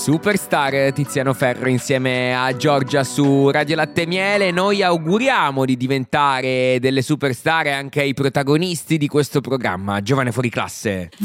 Superstar, Tiziano Ferro insieme a Giorgia su Radio Latte e Miele. Noi auguriamo di diventare delle superstar anche ai protagonisti di questo programma, Giovane Fuori Classe.